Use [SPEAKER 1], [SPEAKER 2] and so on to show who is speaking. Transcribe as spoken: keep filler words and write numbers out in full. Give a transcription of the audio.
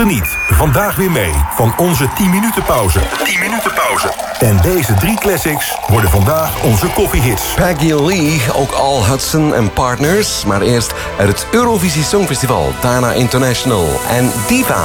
[SPEAKER 1] Geniet vandaag weer mee van onze tien minuten pauze. tien minuten pauze. En deze drie classics worden vandaag onze koffiehits.
[SPEAKER 2] Peggy Lee, ook Al Hudson en Partners. Maar eerst uit het Eurovisie Songfestival, Dana International en Diva.